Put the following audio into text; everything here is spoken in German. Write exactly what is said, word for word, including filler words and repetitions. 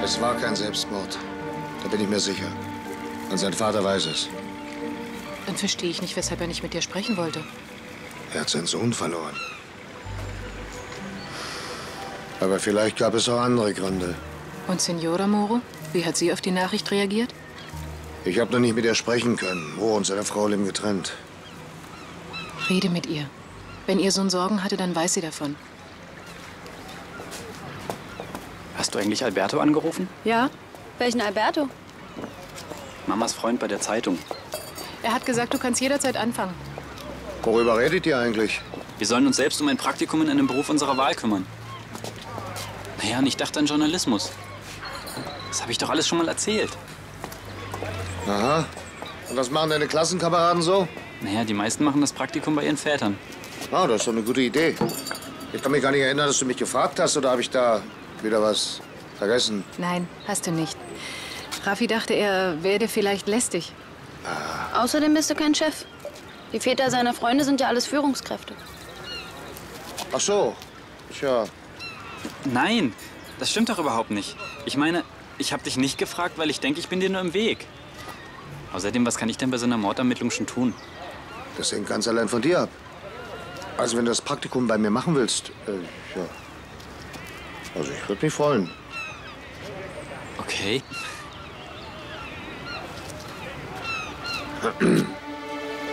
Es war kein Selbstmord. Da bin ich mir sicher. Und sein Vater weiß es. Dann verstehe ich nicht, weshalb er nicht mit dir sprechen wollte. Er hat seinen Sohn verloren. Aber vielleicht gab es auch andere Gründe. Und Signora Moro? Wie hat sie auf die Nachricht reagiert? Ich habe noch nicht mit ihr sprechen können. Moro und seine Frau leben getrennt. Rede mit ihr. Wenn ihr Sohn Sorgen hatte, dann weiß sie davon. Hast du eigentlich Alberto angerufen? Ja. Welchen Alberto? Mamas Freund bei der Zeitung. Er hat gesagt, du kannst jederzeit anfangen. Worüber redet ihr eigentlich? Wir sollen uns selbst um ein Praktikum in einem Beruf unserer Wahl kümmern. Naja, und ich dachte an Journalismus. Das habe ich doch alles schon mal erzählt. Aha. Und was machen deine Klassenkameraden so? Naja, die meisten machen das Praktikum bei ihren Vätern. Ah, das ist doch eine gute Idee. Ich kann mich gar nicht erinnern, dass du mich gefragt hast, oder habe ich da wieder was vergessen? Nein, hast du nicht. Raffi dachte, er werde vielleicht lästig. Ah. Außerdem bist du kein Chef. Die Väter seiner Freunde sind ja alles Führungskräfte. Ach so. Tja. Nein, das stimmt doch überhaupt nicht. Ich meine, ich habe dich nicht gefragt, weil ich denke, ich bin dir nur im Weg. Außerdem, was kann ich denn bei so einer Mordermittlung schon tun? Das hängt ganz allein von dir ab. Also, wenn du das Praktikum bei mir machen willst, äh, ja. Also, ich würde mich freuen. Okay.